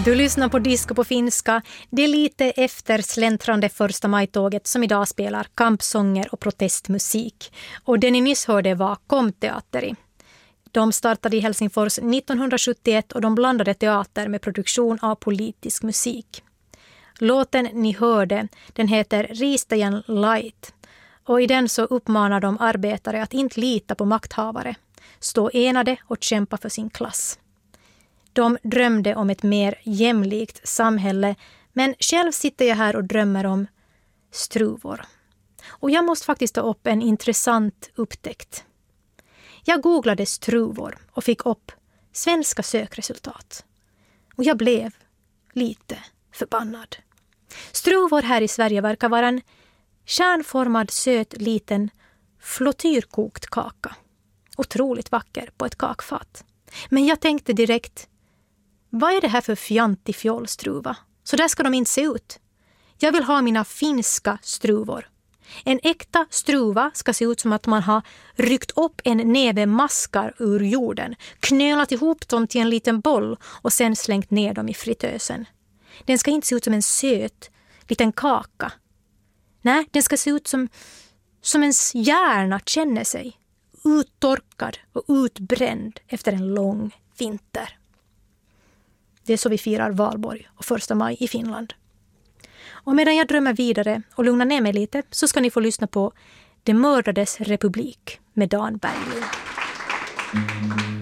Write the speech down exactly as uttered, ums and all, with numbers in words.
Du lyssnar på Disco på finska. Det är lite efter släntrande första majtåget som idag spelar kampsånger och protestmusik. Och det ni nyss hörde var Komteatteri. De startade i Helsingfors nittonhundrasjuttioett och de blandade teater med produktion av politisk musik. Låten ni hörde, den heter Riistäjän Light. Och i den så uppmanar de arbetare att inte lita på makthavare, stå enade och kämpa för sin klass. De drömde om ett mer jämlikt samhälle, men själv sitter jag här och drömmer om struvor. Och jag måste faktiskt ta upp en intressant upptäckt. Jag googlade struvor och fick upp svenska sökresultat. Och jag blev lite förbannad. Struvor här i Sverige verkar vara en kärnformad, söt, liten flottyrkokt kaka. Otroligt vacker på ett kakfat. Men jag tänkte direkt, vad är det här för fjantig fjollstruva? Så där ska de inte se ut. Jag vill ha mina finska struvor. En äkta struva ska se ut som att man har ryckt upp en näve maskar ur jorden, knölat ihop dem till en liten boll och sen slängt ner dem i fritösen. Den ska inte se ut som en söt liten kaka. Nej, den ska se ut som, som ens hjärna känner sig. Uttorkad och utbränd efter en lång vinter. Det är så vi firar valborg och första maj i Finland. Och medan jag drömmer vidare och lugnar ner mig lite så ska ni få lyssna på Det mördades republik med Dan Berglund.